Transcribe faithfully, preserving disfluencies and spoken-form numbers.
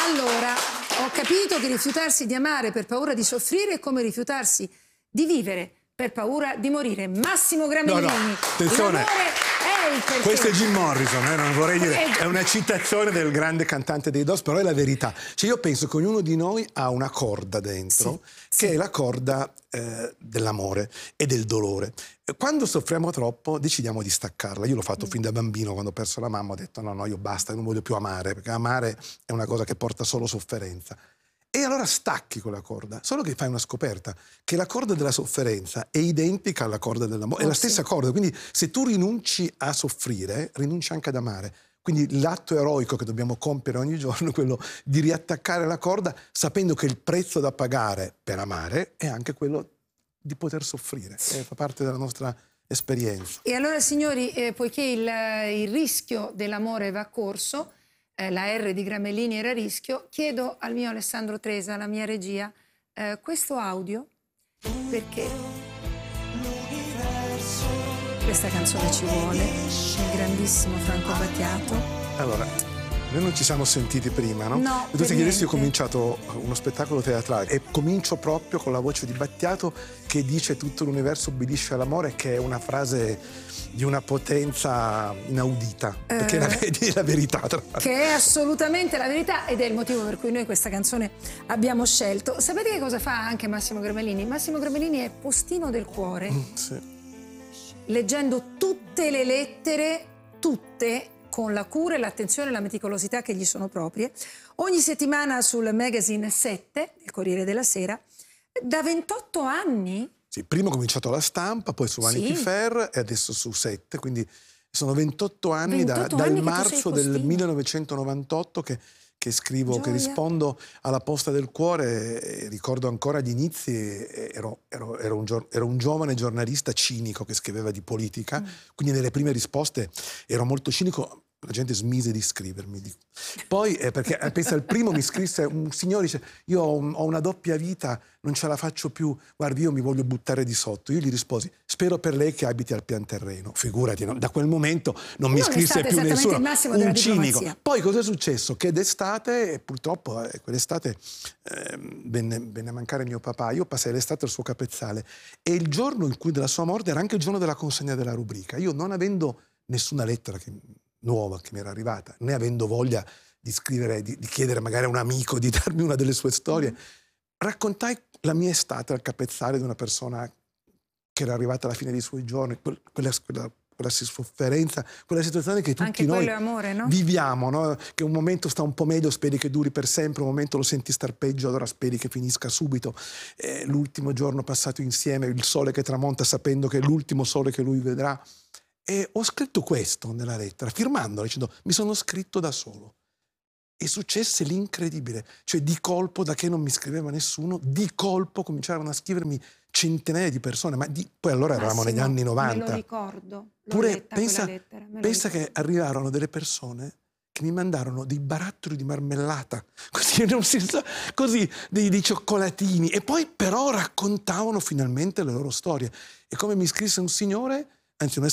Allora, ho capito che rifiutarsi di amare per paura di soffrire è come rifiutarsi di vivere per paura di morire. Massimo Gramellini. No, no, attenzione. L'amore è il perché. Questo è Jim Morrison, eh, non vorrei dire, è una citazione del grande cantante dei Doors, però è la verità. Cioè io penso che ognuno di noi ha una corda dentro, sì, che sì. è la corda eh, dell'amore e del dolore. Quando soffriamo troppo decidiamo di staccarla. Io l'ho fatto mm. fin da bambino, quando ho perso la mamma ho detto no, no, io basta, non voglio più amare, perché amare è una cosa che porta solo sofferenza. E allora stacchi quella corda, solo che fai una scoperta, che la corda della sofferenza è identica alla corda dell'amore, oh, è la stessa sì. corda, quindi se tu rinunci a soffrire, rinunci anche ad amare. Quindi l'atto eroico che dobbiamo compiere ogni giorno è quello di riattaccare la corda, sapendo che il prezzo da pagare per amare è anche quello di poter soffrire, eh, fa parte della nostra esperienza. E allora signori, eh, poiché il, il rischio dell'amore va corso, Eh, la R di Gramellini era a rischio, chiedo al mio Alessandro Tresa, alla mia regia, eh, questo audio, perché questa canzone ci vuole, il grandissimo Franco Battiato. Allora, noi non ci siamo sentiti prima, no? No, e tu sai che adesso io ho cominciato uno spettacolo teatrale e comincio proprio con la voce di Battiato che dice tutto l'universo obbedisce all'amore, che è una frase di una potenza inaudita, eh, perché è la, è la verità. Tra che è assolutamente la verità ed è il motivo per cui noi questa canzone abbiamo scelto. Sapete che cosa fa anche Massimo Gramellini? Massimo Gramellini è postino del cuore. Mm, sì. Leggendo tutte le lettere, tutte, con la cura e l'attenzione e la meticolosità che gli sono proprie, ogni settimana sul magazine sette, il Corriere della Sera, da ventotto anni. Sì, prima ho cominciato alla Stampa, poi su Vanity sì. Fair e adesso su sette, quindi sono ventotto anni, ventotto da, anni dal marzo del millenovecentonovantotto che, che scrivo, Gioia. che rispondo alla Posta del Cuore. E ricordo ancora gli inizi, ero, ero, ero, un, ero un giovane giornalista cinico che scriveva di politica, mm. quindi nelle prime risposte ero molto cinico. La gente smise di scrivermi. Poi, eh, perché eh, pensa, al primo mi scrisse un signore, dice, io ho, un, ho una doppia vita, non ce la faccio più, guardi, io mi voglio buttare di sotto. Io gli risposi, spero per lei che abiti al pian terreno. Figurati, no? Da quel momento non, non mi scrisse più nessuno, un cinico. Poi cosa è successo? Che d'estate, e purtroppo eh, quell'estate eh, venne, venne a mancare mio papà, io passai l'estate al suo capezzale e il giorno in cui della sua morte era anche il giorno della consegna della rubrica. Io non avendo nessuna lettera che... nuova che mi era arrivata, né avendo voglia di scrivere, di, di chiedere magari a un amico di darmi una delle sue storie, mm. raccontai la mia estate al capezzale di una persona che era arrivata alla fine dei suoi giorni, quella, quella, quella sofferenza, quella situazione che tutti Anche noi amore, no? viviamo, no? Che un momento sta un po' meglio, speri che duri per sempre, un momento lo senti star peggio, allora speri che finisca subito. Eh, l'ultimo giorno passato insieme, il sole che tramonta sapendo che è l'ultimo sole che lui vedrà. E ho scritto questo nella lettera, firmandola, dicendo mi sono scritto da solo. E successe l'incredibile, cioè di colpo, da che non mi scriveva nessuno, di colpo cominciarono a scrivermi centinaia di persone, ma di... poi allora eravamo Massimo, negli anni novanta. Me lo ricordo, l'ho Pure letta pensa, quella lettera. Me pensa ricordo. che arrivarono delle persone che mi mandarono dei barattoli di marmellata, così, non si sa, così dei, dei cioccolatini, e poi però raccontavano finalmente le loro storie. E come mi scrisse un signore, anzi una